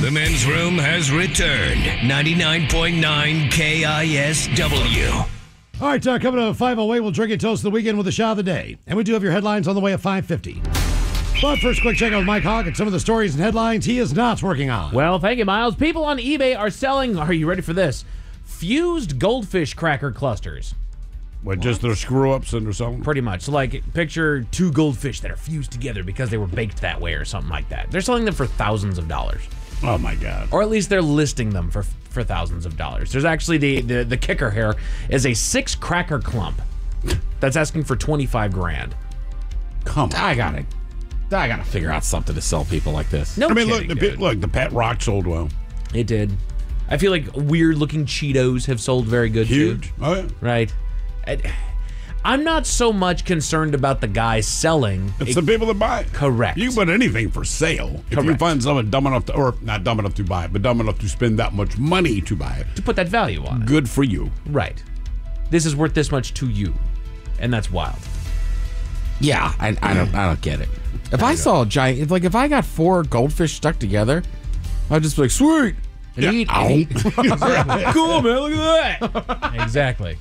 The men's room has returned. 99.9 KISW. All right, coming up at 5:08, we'll drink and toast the weekend with the shot of the day. And we do have your headlines on the way at 5:50. But first, quick check out with Mike Hogg and some of the stories and headlines he is not working on. Well, thank you, Miles. People on eBay are selling, are you ready for this? Fused goldfish cracker clusters. What, just their screw-ups and or something? Pretty much. So, like, picture two goldfish that are fused together because they were baked that way or something like that. They're selling them for thousands of dollars. Oh, my God. Or at least they're listing them for thousands of dollars. There's actually the kicker here is a 6 cracker clump that's asking for $25,000. Come on. I gotta figure out something to sell people like this. No, I mean, kidding, look, the Pet Rock sold well. It did. I feel like weird-looking Cheetos have sold very good, Huge. too. Oh, yeah. Right. I'm not so much concerned about the guy selling. It's the people that buy it. Correct. You can put anything for sale. If you Correct. find someone dumb enough to, or not dumb enough to buy it, but dumb enough to spend that much money to buy it, to put that value on it. good for you. Right. This is worth this much to you. And that's wild. Yeah, I don't get it. If I saw a giant, if I got 4 goldfish stuck together, I'd just be like, sweet. And eat. Cool, man. Look at that. Exactly.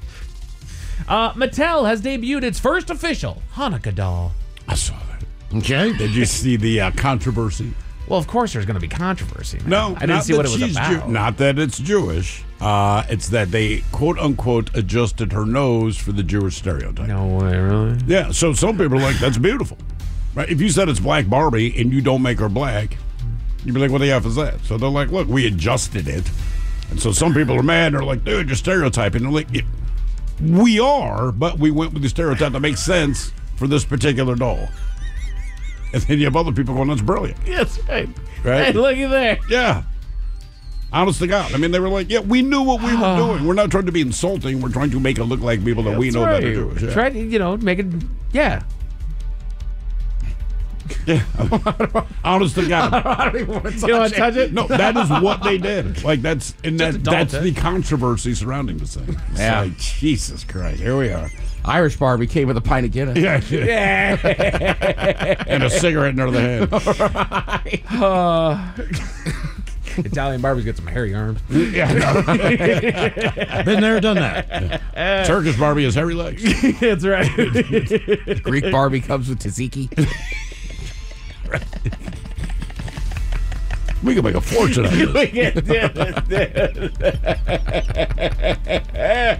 Mattel has debuted its first official Hanukkah doll. I saw that. Okay. Did you see the controversy? Well, of course there's going to be controversy. Man. No, I didn't see what it was about. Not that it's Jewish. It's that they, quote unquote, adjusted her nose for the Jewish stereotype. No way, really? Yeah, so some people are like, that's beautiful. Right? If you said it's Black Barbie and you don't make her black, you'd be like, what the F is that? So they're like, look, we adjusted it. And so some people are mad. They're like, dude, you're stereotyping. They're like, yeah, we are, but we went with the stereotype that makes sense for this particular doll. And then you have other people going, that's brilliant. Yes, right. Right? Hey, look at there. Yeah. Honest to God. I mean, they were like, yeah, we knew what we were doing. We're not trying to be insulting. We're trying to make it look like people that we know that are Jewish. Yeah. Try to, make it, yeah. Yeah. Honest to God. I don't even want to touch it. No, that is what they did. Like, that's the controversy surrounding this thing. It's Yeah. like, Jesus Christ. Here we are. Irish Barbie came with a pint of Guinness. Yeah. And a cigarette in her other hand. Italian Barbies got some hairy arms. Yeah. Been there, done that. No. Turkish Barbie has hairy legs. That's right. Greek Barbie comes with tzatziki. We can make a fortune out of this.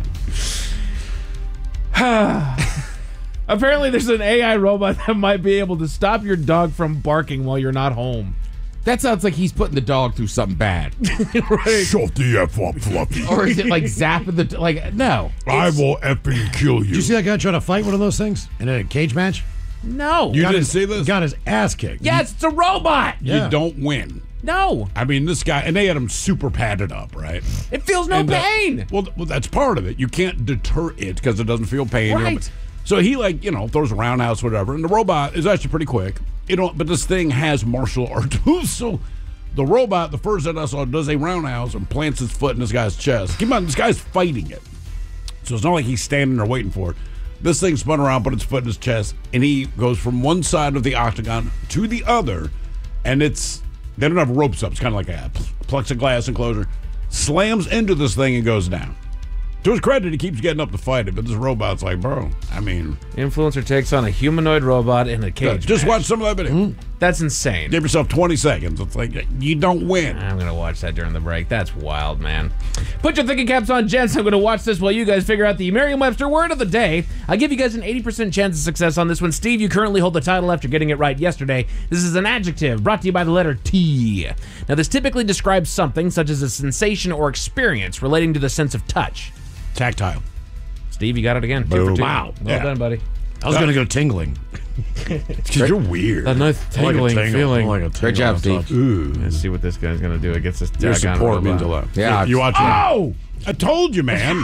Apparently, there's an AI robot that might be able to stop your dog from barking while you're not home. That sounds like he's putting the dog through something bad. Right. Shut the F up, Fluffy. Or is it like zapping the... Like, no. I will effing kill you. Did you see that guy trying to fight one of those things in a cage match? No. You didn't see this? Got his ass kicked. Yes, it's a robot. Yeah. You don't win. No. I mean, this guy, and they had him super padded up, right? It feels no And, pain. Well, that's part of it. You can't deter it because it doesn't feel pain. Right. So he, throws a roundhouse, whatever, and the robot is actually pretty quick. But this thing has martial art moves, so the robot, the first that I saw, does a roundhouse and plants his foot in this guy's chest. Keep in mind, this guy's fighting it. So it's not like he's standing there waiting for it. This thing spun around, put its foot in his chest, and he goes from one side of the octagon to the other, and they don't have ropes up. It's kind of like a plexiglass enclosure. Slams into this thing and goes down. To his credit, he keeps getting up to fight it, but this robot's like, bro, I mean... Influencer takes on a humanoid robot in a cage Just match. watch some of that video. That's insane. Give yourself 20 seconds. It's like, you don't win. I'm going to watch that during the break. That's wild, man. Put your thinking caps on, gents. I'm going to watch this while you guys figure out the Merriam-Webster word of the day. I give you guys an 80% chance of success on this one. Steve, you currently hold the title after getting it right yesterday. This is an adjective brought to you by the letter T. Now, this typically describes something such as a sensation or experience relating to the sense of touch. Tactile. Steve, you got it again. 2 Boom. for 2. Wow. Well Yeah. done, buddy. I was going to go tingling. Because you're weird. That nice tingling feeling. Great job, Steve. Ooh. Let's see what this guy's going to do against this Your daggone support robot. means a lot. Yeah. You watch it. Oh! I told you, man.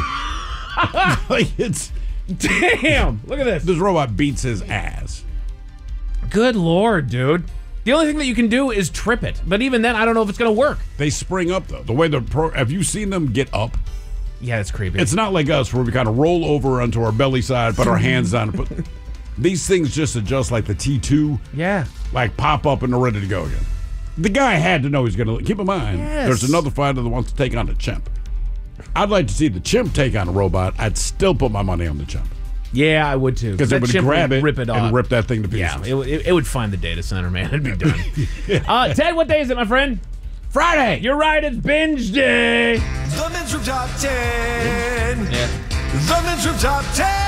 Damn! Look at this. This robot beats his ass. Good Lord, dude. The only thing that you can do is trip it. But even then, I don't know if it's going to work. They spring up, though. The way have you seen them get up? Yeah, it's creepy. It's not like us where we kind of roll over onto our belly side, put our hands down. And these things just adjust like the T2, yeah. like pop up and they're ready to go again. The guy had to know he's going to. Keep in mind, Yes. there's another fighter that wants to take on a chimp. I'd like to see the chimp take on a robot. I'd still put my money on the chimp. Yeah, I would too. Because they that would chimp grab it, rip it off. and rip that thing to pieces. Yeah, it would find the data center, man. It'd be done. Ted, what day is it, my friend? Friday. You're right, it's binge day. The Men's Room Top 10. Yeah. The Men's Room Top 10.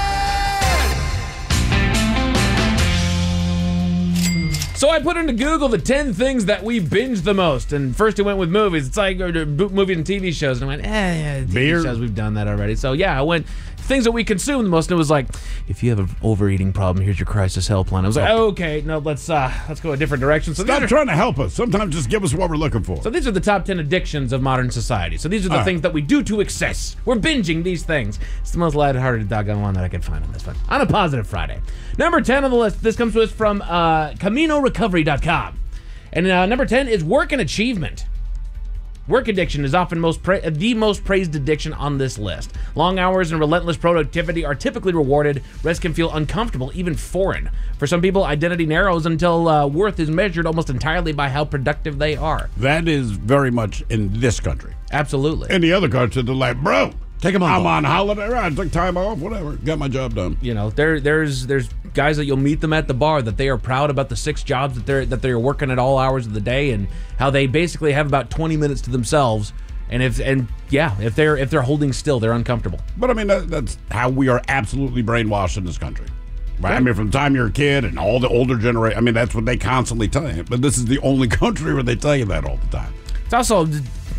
So I put into Google the 10 things that we binge the most, and first it went with movies. It's like movies and TV shows, and I went, yeah, TV Beer. shows, we've done that already. So yeah, I went things that we consume the most, and it was like, if you have an overeating problem, here's your crisis helpline. I was like, okay, no, let's go a different direction. So Stop these are, trying to help us. Sometimes just give us what we're looking for. so these are the top 10 addictions of modern society. So these are the All right. things that we do to excess. We're binging these things. It's the most lighthearted doggone one that I could find on this one. On a positive Friday. Number 10 on the list. This comes to us from CaminoRecovery.com. And number 10 is work and achievement. Work addiction is often the most praised addiction on this list. Long hours and relentless productivity are typically rewarded. Rest can feel uncomfortable, even foreign. For some people, identity narrows until worth is measured almost entirely by how productive they are. That is very much in this country. Absolutely. In the other country, they're like, bro, Take a month I'm off. on holiday. I took time off, whatever. Got my job done. You know, there's guys that you'll meet them at the bar that they are proud about the 6 jobs that they're working at all hours of the day, and how they basically have about 20 minutes to themselves. And if they're holding still, they're uncomfortable. But I mean, that's how we are absolutely brainwashed in this country. Right? I mean, from the time you're a kid and all the older generation, I mean, that's what they constantly tell you. But this is the only country where they tell you that all the time. It's also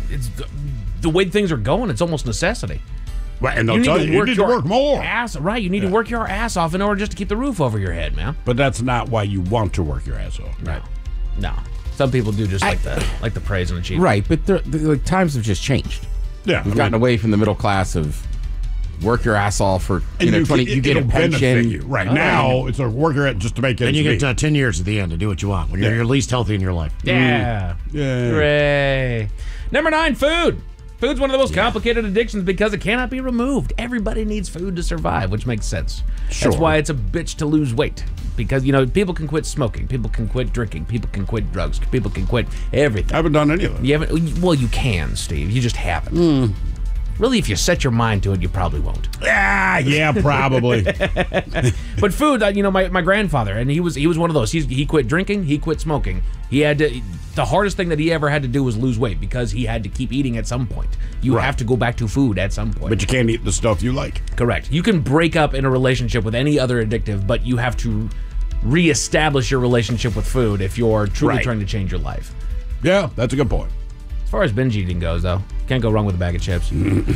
the way things are going. It's almost necessity. Right, and they'll tell you need to work more. Right, you need to work your ass off in order just to keep the roof over your head, man. But that's not why you want to work your ass off. Right. No. Some people do just like the praise and achievement. Right, but like times have just changed. Yeah, We've gotten away from the middle class of work your ass off for and 20. You get a it'll benefit pension. you. Right now, it's a worker just to make it. And you get 10 years at the end to do what you want when you're least healthy in your life. Yeah. Yeah. Hooray. Number 9, food. Food's one of the most complicated addictions because it cannot be removed. Everybody needs food to survive, which makes sense. Sure. That's why it's a bitch to lose weight. Because, people can quit smoking, people can quit drinking, people can quit drugs, people can quit everything. I haven't done any of them. You haven't? Well, you can, Steve. You just haven't. Really, if you set your mind to it, you probably won't. Yeah, probably. But food, my grandfather, and he was one of those. He quit drinking, he quit smoking. He had to. The hardest thing that he ever had to do was lose weight because he had to keep eating at some point. You Right. have to go back to food at some point. But you can't eat the stuff you like. Correct. You can break up in a relationship with any other addictive, but you have to reestablish your relationship with food if you're truly Right. trying to change your life. Yeah, that's a good point. As far as binge eating goes, though, can't go wrong with a bag of chips.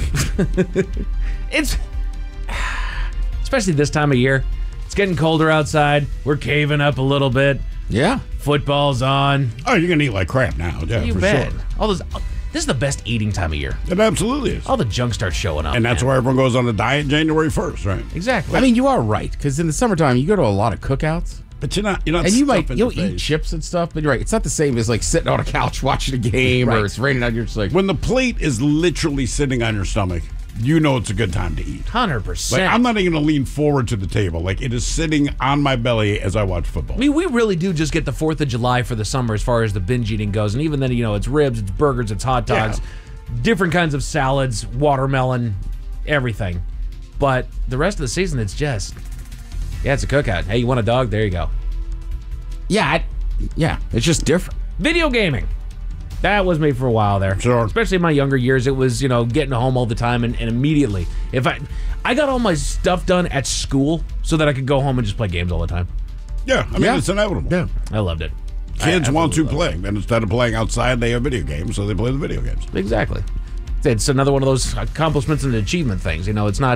It's especially this time of year. It's getting colder outside. We're caving up a little bit. Yeah. Football's on. Oh, you're gonna eat like crap now. Yeah, You for bet. sure. This is the best eating time of year. It absolutely is. All the junk starts showing up. And that's man. why everyone goes on a diet January 1st, right? Exactly. I mean, you are right because in the summertime you go to a lot of cookouts. But you're not. And you'll eat chips and stuff, but you're right. It's not the same as like sitting on a couch watching a game Right. or it's raining out. You're just like, When the plate is literally sitting on your stomach, you know it's a good time to eat. 100%. Like I'm not even gonna lean forward to the table. Like it is sitting on my belly as I watch football. I mean, we really do just get the 4th of July for the summer as far as the binge eating goes. And even then, it's ribs, it's burgers, it's hot dogs, different kinds of salads, watermelon, everything. But the rest of the season, it's just, it's a cookout. Hey, you want a dog? There you go. yeah, it's just different. Video gaming. That was me for a while there. Sure. Especially in my younger years, it was, getting home all the time and immediately. If I got all my stuff done at school so that I could go home and just play games all the time. Yeah, I mean it's inevitable. Yeah. I loved it. Kids I want to absolutely play, and instead of playing outside, they have video games, so they play the video games. Exactly. It's another one of those accomplishments and achievement things. It's not.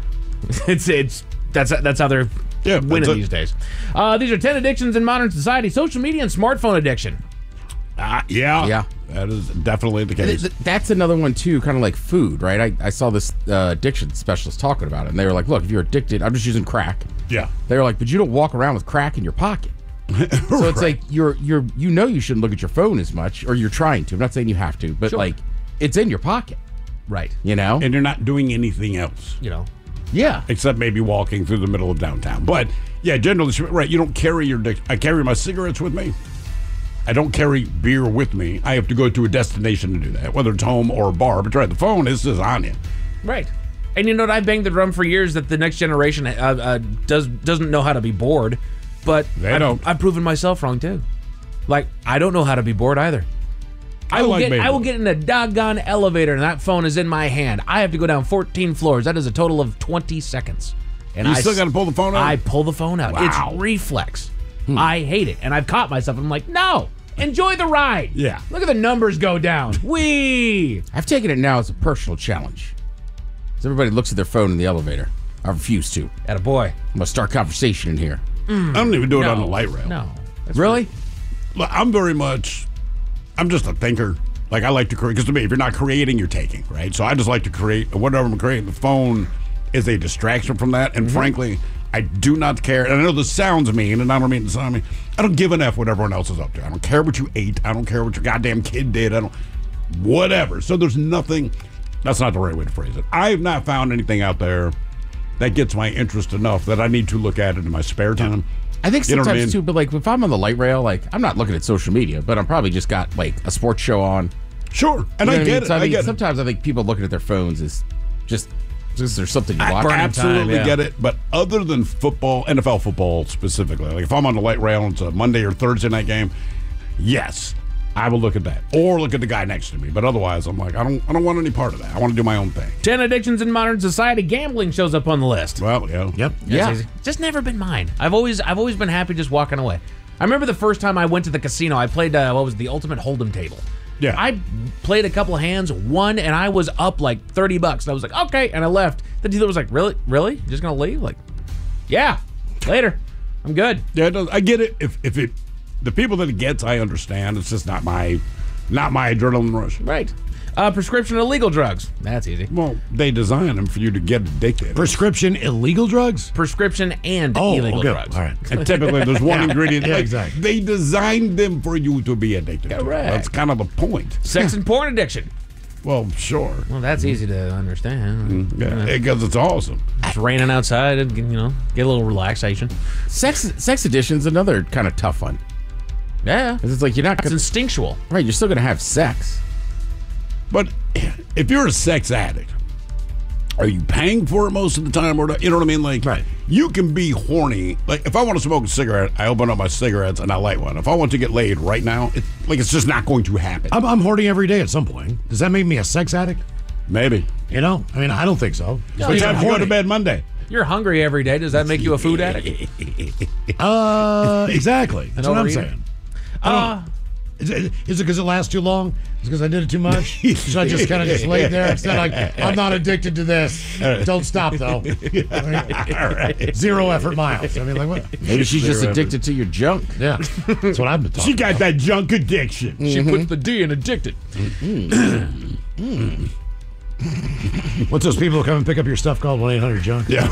That's how they're winning that's it. these days. These are 10 addictions in modern society: social media and smartphone addiction. Yeah, that is definitely the case. That's another one too, kind of like food, right? I saw this addiction specialist talking about it, and they were like, "Look, if you're addicted, I'm just using crack." Yeah, They were like, "But you don't walk around with crack in your pocket." So it's like you shouldn't look at your phone as much, or you're trying to. I'm not saying you have to, but Sure. like it's in your pocket, Right. and you're not doing anything else Yeah. except maybe walking through the middle of downtown. But yeah, generally, right? You don't carry your. I carry my cigarettes with me. I don't carry beer with me. I have to go to a destination to do that, whether it's home or a bar. But right, the phone is just on you. Right. And you know what? I banged the drum for years that the next generation doesn't know how to be bored, but They don't. I've proven myself wrong too. Like, I don't know how to be bored either. I will get in a doggone elevator and that phone is in my hand. I have to go down 14 floors. That is a total of 20 seconds. And You still got to pull the phone out? I pull the phone out. Wow. It's reflex. I hate it. And I've caught myself. I'm like, no, enjoy the ride. Yeah. Look at the numbers go down. Whee! I've taken it now as a personal challenge. Because everybody looks at their phone in the elevator. I refuse to. Attaboy. I'm going to start conversation in here. I don't even do it on the light rail. No. That's Really? Look, I'm just a thinker. Like, I like to create, because to me, if you're not creating, you're taking, right? So I just like to create, whatever I'm creating. The phone is a distraction from that. And frankly, I do not care. And I know this sounds mean, and I don't mean to sound mean. I don't give an F what everyone else is up to. I don't care what you ate. I don't care what your goddamn kid did. Whatever. So there's nothing, that's not the right way to phrase it. I have not found anything out there that gets my interest enough that I need to look at it in my spare time. I think You know sometimes what I mean? too, but like if I'm on the light rail, like I'm not looking at social media, but I'm probably just got like a sports show on. Sure. And You know I what get it. So, I get it. sometimes I think people looking at their phones is just there's something to watch. I absolutely yeah. get it, but other than football, NFL football specifically, like if I'm on the light rail and it's a Monday or Thursday night game, yes, I will look at that or look at the guy next to me. But otherwise, I'm like, I don't want any part of that. I want to do my own thing. 10 addictions in modern society. Gambling shows up on the list. Well, yeah, Yep. Yeah. That's easy. Just never been mine. I've always been happy just walking away. I remember the first time I went to the casino. I played the Ultimate Hold'em table. Yeah. I played a couple of hands, won, and I was up like $30. And I was like, okay, and I left. The dealer was like, really? You're just gonna leave? Like, yeah, later. I'm good. Yeah. It does. I get it. If it, the people that it gets, I understand. It's just not my adrenaline rush. Right. Prescription illegal drugs. That's easy. Well, they design them for you to get addicted. Prescription illegal drugs? Prescription and Oh, illegal okay. drugs. All right. And typically, there's one ingredient. Yeah, like, exactly. They designed them for you to be addicted. to. Correct. That's kind of the point. Sex and porn addiction. Well, sure. Well, that's easy to understand. Yeah, because it's awesome. It's raining outside and, get a little relaxation. Sex addition's another kind of tough one. Yeah. Because it's like you're not It's gonna, instinctual. right. You're still gonna have sex. But if you're a sex addict, are you paying for it most of the time? Or you know what I mean? Like, Right. You can be horny. Like, if I want to smoke a cigarette, I open up my cigarettes and I light one. If I want to get laid right now, it's just not going to happen. I'm hoarding every day at some point. Does that make me a sex addict? Maybe. I mean, I don't think so. What time do you go to bed Monday? You're hungry every day. Does that make you a food addict? Exactly. That's what I'm overeater. saying. Is it because it lasts too long? Is it because I did it too much? Should I just kind of just lay there? It's not like, I'm not addicted to this. Don't stop, though. All right. 0 effort miles. I mean, like, what? Maybe she's just addicted to your junk. Yeah. That's what I've been talking She got that junk addiction. She puts the D in addicted. What's those people who come and pick up your stuff called 1-800-JUNK? Yeah.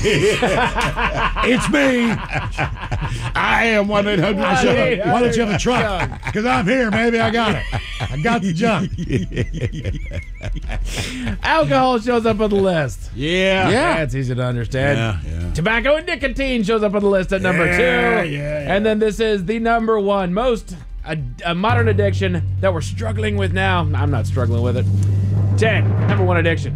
It's me. I am 1-800. Why don't you have a truck? Because I'm here, baby. I got it. I got the junk. Alcohol shows up on the list. Yeah. Yeah. It's easy to understand. Yeah. Tobacco and nicotine shows up on the list at number 2. Yeah. And then this is the number 1 most a modern addiction that we're struggling with now. I'm not struggling with it. 10, number 1 addiction.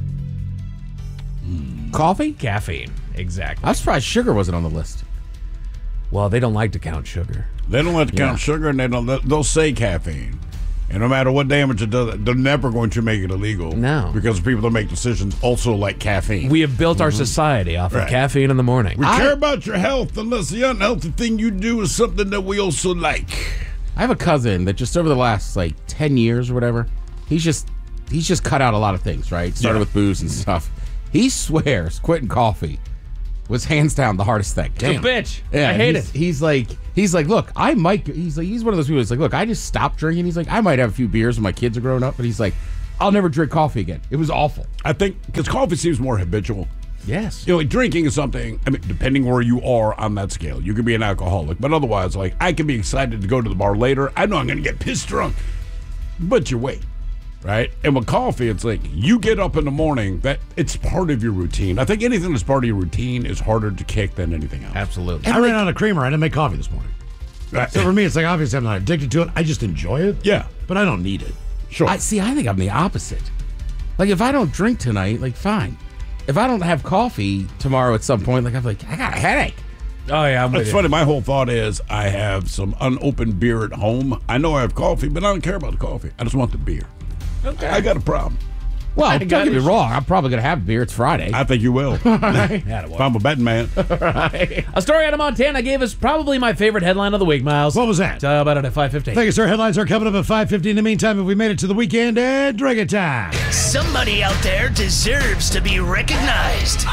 Coffee? Caffeine. Exactly. I'm surprised sugar wasn't on the list. Well, they don't like to count sugar. They don't like to count sugar, and they'll say caffeine. And no matter what damage it does, they're never going to make it illegal. No. Because people that make decisions also like caffeine. We have built our society off of Right. caffeine in the morning. We care about your health unless the unhealthy thing you do is something that we also like. I have a cousin that just over the last like 10 years or whatever, he's just cut out a lot of things, right? Started with booze and stuff. He swears quitting coffee was hands down the hardest thing. It's a bitch. Yeah, I hate it. He's like, look, I might. He's one of those people. That's like, look, I just stopped drinking. He's like, I might have a few beers when my kids are growing up, but he's like, I'll never drink coffee again. It was awful. I think because coffee seems more habitual. Yes. You know, like drinking is something, I mean, depending where you are on that scale, you could be an alcoholic. But otherwise, like, I can be excited to go to the bar later. I know I'm going to get pissed drunk. But you wait, right? And with coffee, it's like you get up in the morning, that it's part of your routine. I think anything that's part of your routine is harder to kick than anything else. Absolutely. I ran out of creamer. I didn't make coffee this morning. So for me, it's like, obviously I'm not addicted to it. I just enjoy it. Yeah. But I don't need it. Sure. I think I'm the opposite. Like, if I don't drink tonight, like, fine. If I don't have coffee tomorrow at some point, like, I'm like, I got a headache. Oh, yeah, I'm with It's you. funny. My whole thought is I have some unopened beer at home. I know I have coffee, but I don't care about the coffee. I just want the beer. Okay. I got a problem. Well, I don't got get me it. wrong. I'm probably going to have beer. It's Friday. I think you will. If I'm a betting man. A story out of Montana gave us probably my favorite headline of the week, Miles. What was that? About it at 5:50. Thank you, sir. Headlines are coming up at 5:50. In the meantime, if we made it to the weekend and drink it time. Somebody out there deserves to be recognized.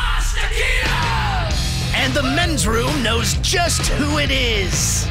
And the men's room knows just who it is.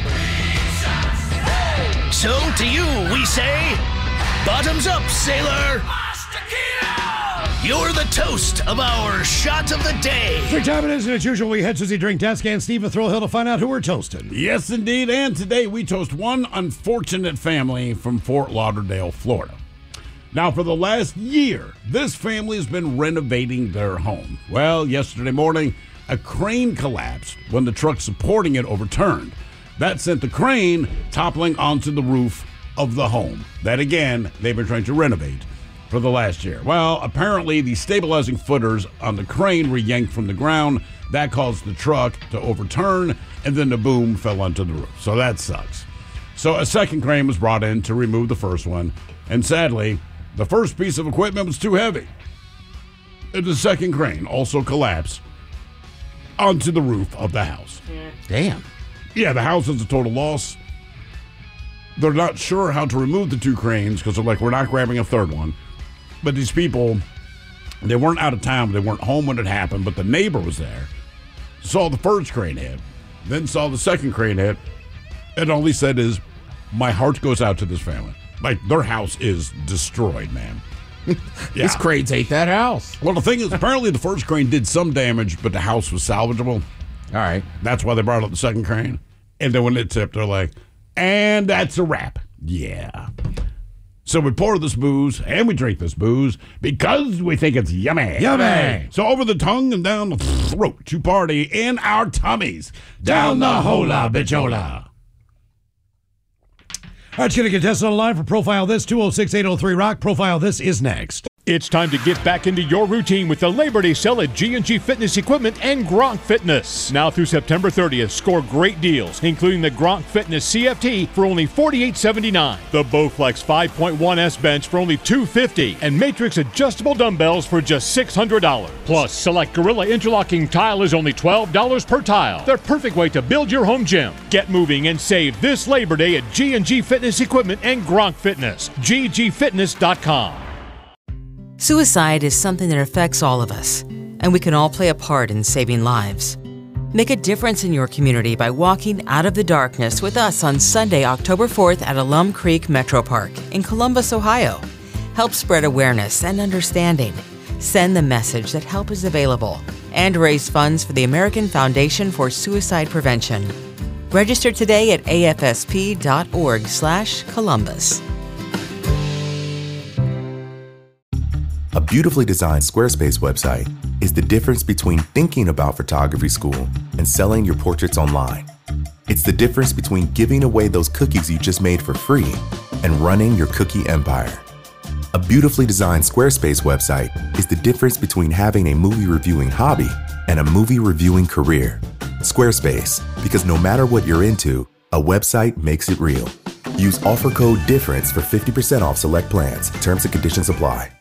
So to you, we say, bottoms up, sailor. You're the toast of our shot of the day. Drink time it is, and as usual, we head to the drink desk and Steve with Thrill Hill to find out who we're toasting. Yes, indeed. And today we toast one unfortunate family from Fort Lauderdale, Florida. Now, for the last year, this family has been renovating their home. Well, yesterday morning, a crane collapsed when the truck supporting it overturned. That sent the crane toppling onto the roof of the home that, again, they've been trying to renovate for the last year. Well, apparently the stabilizing footers on the crane were yanked from the ground. That caused the truck to overturn, and then the boom fell onto the roof. So that sucks. So a second crane was brought in to remove the first one, and sadly, the first piece of equipment was too heavy. And the second crane also collapsed onto the roof of the house. Damn. Yeah, the house is a total loss. They're not sure how to remove the two cranes because they're like, we're not grabbing a third one. But these people, they weren't out of town. They weren't home when it happened, but the neighbor was there. Saw the first crane hit, then saw the second crane hit, and all he said is, my heart goes out to this family. Like, their house is destroyed, man. Yeah. These cranes ate that house. Well, the thing is, apparently the first crane did some damage, but the house was salvageable. All right. That's why they brought up the second crane. And then when it tipped, they're like, and that's a wrap. Yeah. So we pour this booze and we drink this booze because we think it's yummy. Yummy. So over the tongue and down the throat to party in our tummies. Down the hola, bichola. All right, going to contest on the line for Profile This, 206-803-ROCK. Profile This is next. It's time to get back into your routine with the Labor Day sale at G&G Fitness Equipment and Gronk Fitness. Now through September 30th, score great deals, including the Gronk Fitness CFT for only $48.79, the Bowflex 5.1S bench for only $250, and Matrix adjustable dumbbells for just $600. Plus, select Gorilla interlocking tile is only $12 per tile. The perfect way to build your home gym. Get moving and save this Labor Day at G&G Fitness Equipment and Gronk Fitness. ggfitness.com. Suicide is something that affects all of us, and we can all play a part in saving lives. Make a difference in your community by walking out of the darkness with us on Sunday, October 4th at Alum Creek Metro Park in Columbus, Ohio. Help spread awareness and understanding. Send the message that help is available and raise funds for the American Foundation for Suicide Prevention. Register today at afsp.org/Columbus. A beautifully designed Squarespace website is the difference between thinking about photography school and selling your portraits online. It's the difference between giving away those cookies you just made for free and running your cookie empire. A beautifully designed Squarespace website is the difference between having a movie reviewing hobby and a movie reviewing career. Squarespace, because no matter what you're into, a website makes it real. Use offer code DIFFERENCE for 50% off select plans. Terms and conditions apply.